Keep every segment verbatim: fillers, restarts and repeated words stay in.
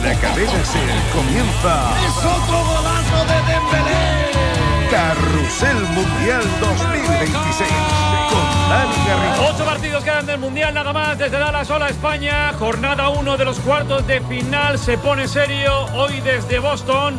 la cadena SER comienza. ¡Es otro golazo de Dembélé! Carrusel Mundial dos mil veintiséis con Dani Garrido. Ocho partidos quedan del Mundial, nada más desde Dallas. Hola España, jornada uno de los cuartos de final se pone serio hoy desde Boston.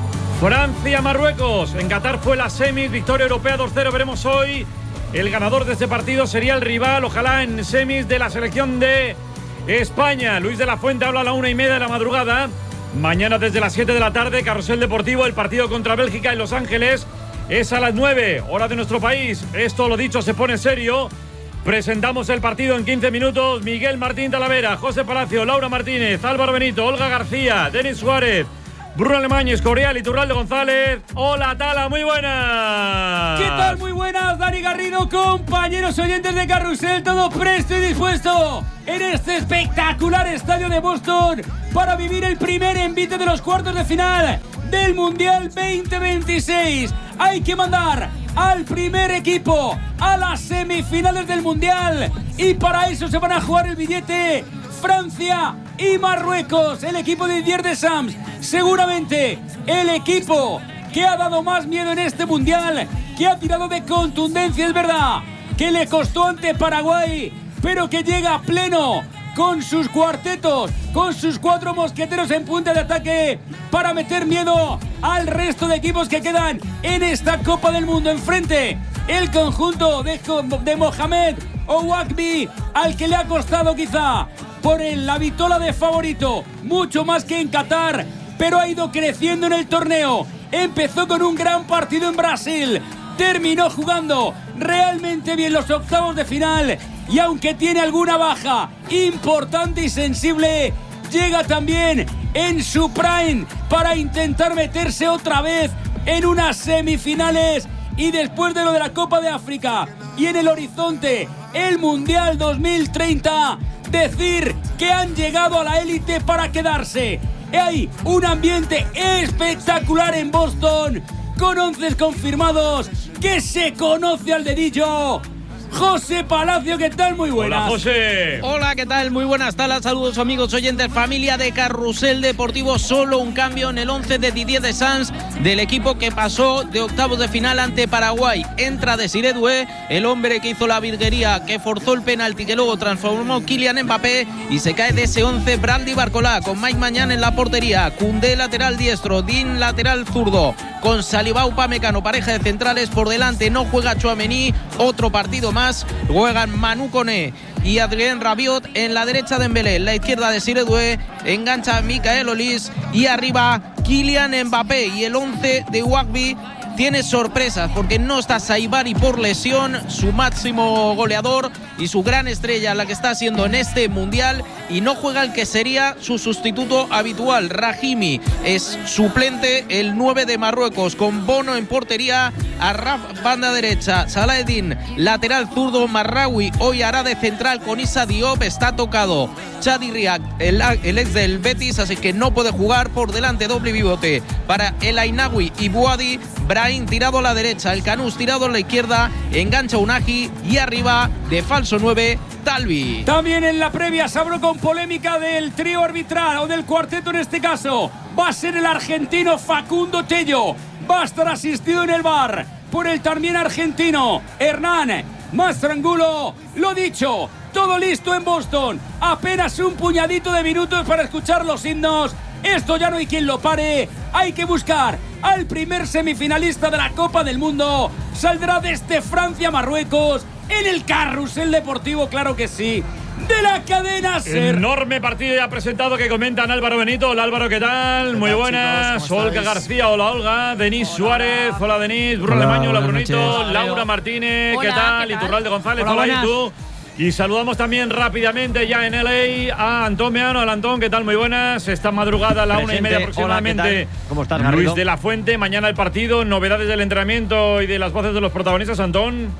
Francia-Marruecos, en Qatar fue la semis, victoria europea dos cero. Veremos hoy el ganador de este partido, sería el rival, ojalá en semis, de la selección de España. Luis de la Fuente habla a la una y media de la madrugada. Mañana desde las siete de la tarde, Carrusel Deportivo, el partido contra Bélgica en Los Ángeles es a las nueve, hora de nuestro país. Esto, lo dicho, se pone serio. Presentamos el partido en quince minutos. Miguel Martín Talavera, José Palacio, Laura Martínez, Álvaro Benito, Olga García, Denis Suárez, Bruno Alemán, Correal y Turralde González. Hola, Tala, muy buenas. ¿Qué tal? Muy buenas, Dani Garrido, compañeros oyentes de Carrusel, todo presto y dispuesto en este espectacular estadio de Boston para vivir el primer envite de los cuartos de final del Mundial veinte veintiséis. Hay que mandar al primer equipo a las semifinales del Mundial y para eso se van a jugar el billete Francia y Marruecos. El equipo de Didier Deschamps, seguramente el equipo que ha dado más miedo en este Mundial, que ha tirado de contundencia, es verdad, que le costó ante Paraguay, pero que llega a pleno con sus cuartetos, con sus cuatro mosqueteros en punta de ataque para meter miedo al resto de equipos que quedan en esta Copa del Mundo. Enfrente, el conjunto de, de Mohamed Ouakbi, al que le ha costado quizá por el, la vitola de favorito, mucho más que en Qatar, pero ha ido creciendo en el torneo. Empezó con un gran partido en Brasil, terminó jugando realmente bien los octavos de final y aunque tiene alguna baja importante y sensible, llega también en su prime para intentar meterse otra vez en unas semifinales. Y después de lo de la Copa de África y en el horizonte el Mundial dos mil treinta, decir que han llegado a la élite para quedarse. Hay un ambiente espectacular en Boston, con once confirmados, que se conoce al dedillo. José Palacio, ¿qué tal? Muy buenas. Hola, José. Hola, ¿qué tal? Muy buenas talas. Saludos, amigos oyentes, familia de Carrusel Deportivo. Solo un cambio en el once de Didier Deschamps, del equipo que pasó de octavos de final ante Paraguay. Entra Desiré Doué, el hombre que hizo la virguería, que forzó el penalti, que luego transformó Kylian Mbappé, y se cae de ese once Bradley Barcola, con Mike Mañán en la portería, Koundé lateral diestro, Dean lateral zurdo, con Salibao Upamecano, pareja de centrales. Por delante no juega Tchouaméni, otro partido más. Más. Juegan Manu Koné y Adrien Rabiot. En la derecha Dembélé, en la izquierda Desiré Doué, engancha Michael Olise y arriba Kylian Mbappé. Y el once de Ouakbi tiene sorpresas porque no está Saibari por lesión, su máximo goleador y su gran estrella, la que está haciendo en este Mundial, y no juega el que sería su sustituto habitual, Rahimi. Es suplente el nueve de Marruecos, con Bono en portería, Arraf banda derecha, Saladin lateral zurdo, Marraoui hoy hará de central con Issa Diop, está tocado Chadi Riak, el, el ex del Betis, así que no puede jugar. Por delante doble pivote para El Ainaoui y Bouadi, Brahim tirado a la derecha, el Canús tirado a la izquierda, engancha Unagi y arriba de falso nueve Talvi. También en la previa se habló con polémica del trío arbitral, o del cuarteto en este caso. Va a ser el argentino Facundo Tello, va a estar asistido en el V A R por el también argentino Hernán Mastrangulo. Lo dicho, todo listo en Boston, apenas un puñadito de minutos para escuchar los himnos. Esto ya no hay quien lo pare. Hay que buscar al primer semifinalista de la Copa del Mundo. Saldrá desde Francia-Marruecos en el Carrusel Deportivo, claro que sí, de la cadena SER. Enorme partido ya presentado que comentan Álvaro Benito. Hola, Álvaro, ¿qué tal? Muy buenas. Chicos, Olga García, hola, Olga. Denis Suárez, hola, Denis. Bruno Alemán, hola, Brunito. Laura Martínez, hola, ¿qué tal? ¿qué tal? Iturralde González, hola, hola, buenas. ¿y tú? Y saludamos también rápidamente ya en L A a Antón Meano. Hola, Antón, ¿qué tal? Muy buenas. Esta madrugada a la una y media aproximadamente. Hola, ¿qué tal? ¿Cómo estás, Garrido? Luis de la Fuente. Mañana el partido, novedades del entrenamiento y de las voces de los protagonistas, Antón.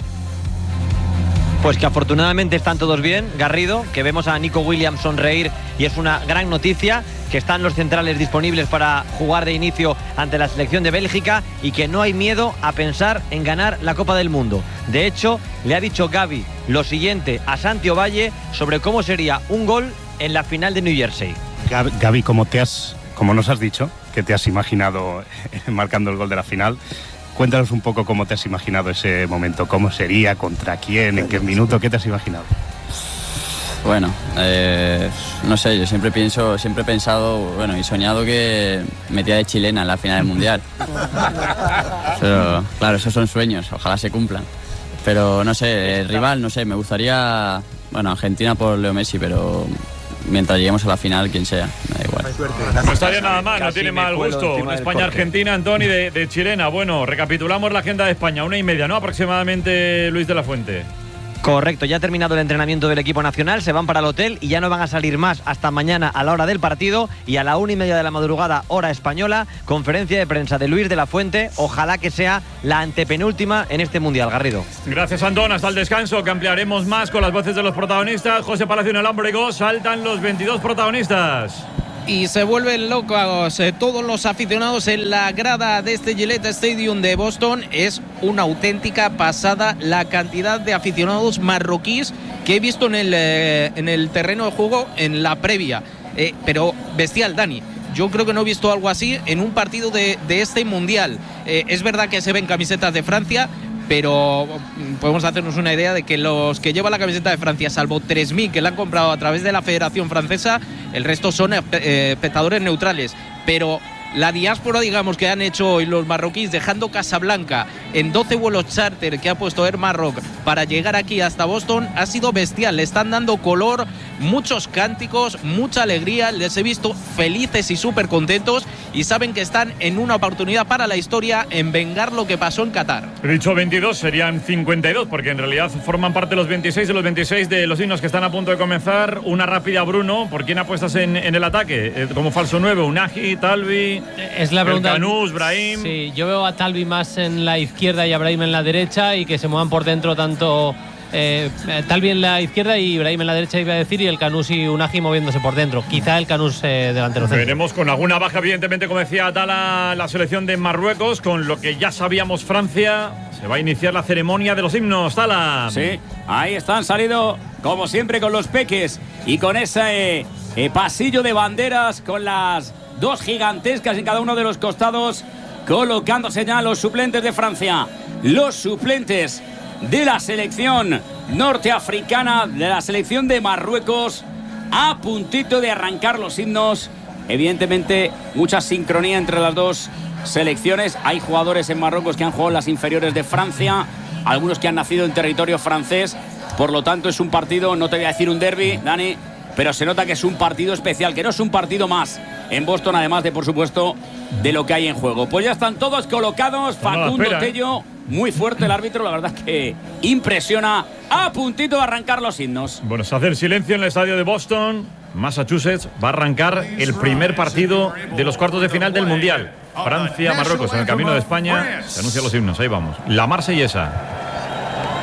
Pues que afortunadamente están todos bien, Garrido, que vemos a Nico Williams sonreír y es una gran noticia, que están los centrales disponibles para jugar de inicio ante la selección de Bélgica y que no hay miedo a pensar en ganar la Copa del Mundo. De hecho, le ha dicho Gavi lo siguiente a Santi Ovalle sobre cómo sería un gol en la final de New Jersey. Gaby, ¿cómo te has, como nos has dicho, que te has imaginado marcando el gol de la final? Cuéntanos un poco cómo te has imaginado ese momento, cómo sería, contra quién, en qué minuto, ¿qué te has imaginado? Bueno, eh, no sé, yo siempre pienso, siempre he pensado, bueno, y soñado que metía de chilena en la final del Mundial. Pero, claro, esos son sueños, ojalá se cumplan. Pero no sé, el rival, no sé, me gustaría, bueno, Argentina por Leo Messi, pero mientras lleguemos a la final, quien sea, me da igual. No estaría nada mal, no tiene mal gusto. Una España-Argentina, Antoni, de, de chilena. Bueno, recapitulamos la agenda de España, una y media, ¿no? Aproximadamente, Luis de la Fuente. Correcto, ya ha terminado el entrenamiento del equipo nacional, se van para el hotel y ya no van a salir más hasta mañana a la hora del partido, y a la una y media de la madrugada, hora española, conferencia de prensa de Luis de la Fuente. Ojalá que sea la antepenúltima en este Mundial, Garrido. Gracias, Antón. Hasta el descanso, que ampliaremos más con las voces de los protagonistas. José Palacio en el Ámbrego, saltan los veintidós protagonistas. Y se vuelven locos eh, todos los aficionados en la grada de este Gillette Stadium de Boston. Es una auténtica pasada la cantidad de aficionados marroquíes que he visto en el, eh, en el terreno de juego en la previa. Eh, pero bestial, Dani. Yo creo que no he visto algo así en un partido de, de este Mundial. Eh, es verdad que se ven camisetas de Francia, pero podemos hacernos una idea de que los que llevan la camiseta de Francia, salvo tres mil que la han comprado a través de la Federación Francesa, el resto son eh, espectadores neutrales. Pero la diáspora, digamos, que han hecho hoy los marroquíes, dejando Casablanca en doce vuelos charter que ha puesto Air Maroc para llegar aquí hasta Boston, ha sido bestial. Le están dando color, muchos cánticos, mucha alegría. Les he visto felices y súper contentos, y saben que están en una oportunidad para la historia en vengar lo que pasó en Qatar. He dicho veintidós, serían cincuenta y dos, porque en realidad forman parte los veintiséis de los veintiséis de los himnos que están a punto de comenzar. Una rápida, Bruno, ¿por quién apuestas en, en el ataque? Eh, como falso nueve, Unagi, Talvi, es la pregunta. El Canús, Brahim. Sí, yo veo a Talvi más en la izquierda y a Brahim en la derecha, y que se muevan por dentro tanto eh, Talvi en la izquierda y Brahim en la derecha, iba a decir, y el Canús y Unagi moviéndose por dentro. Quizá el Canús eh, delantero centro. Veremos, con alguna baja, evidentemente, como decía Atala, la selección de Marruecos. Con lo que ya sabíamos, Francia, se va a iniciar la ceremonia de los himnos. Tala. Sí, ahí están, salido como siempre con los peques y con ese eh, pasillo de banderas, con las dos gigantescas en cada uno de los costados, colocándose ya los suplentes de Francia, los suplentes de la selección norteafricana, de la selección de Marruecos, a puntito de arrancar los himnos. Evidentemente, mucha sincronía entre las dos selecciones. Hay jugadores en Marruecos que han jugado en las inferiores de Francia, algunos que han nacido en territorio francés. Por lo tanto, es un partido, no te voy a decir un derbi, Dani, pero se nota que es un partido especial, que no es un partido más en Boston, además de, por supuesto, de lo que hay en juego. Pues ya están todos colocados. Facundo espera, Tello, muy fuerte el árbitro, la verdad que impresiona, a puntito de arrancar los himnos. Bueno, se hace el silencio en el estadio de Boston, Massachusetts. Va a arrancar el primer partido de los cuartos de final del Mundial. Francia-Marruecos, en el camino de España. Se anuncian los himnos, ahí vamos. La Marsellesa.